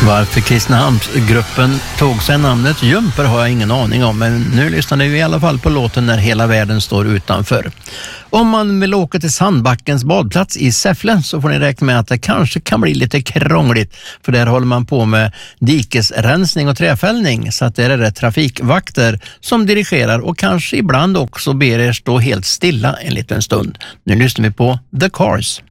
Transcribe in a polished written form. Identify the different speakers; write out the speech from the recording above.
Speaker 1: Varför Kristinehamnsgruppen tog sig namnet Jumper har jag ingen aning om, men nu lyssnar ni i alla fall på låten När hela världen står utanför. Om man vill åka till Sandbackens badplats i Säffle så får ni räkna med att det kanske kan bli lite krångligt, för där håller man på med dikesrensning och träfällning, så att där är det trafikvakter som dirigerar och kanske ibland också ber er stå helt stilla en liten stund. Nu lyssnar vi på The Cars.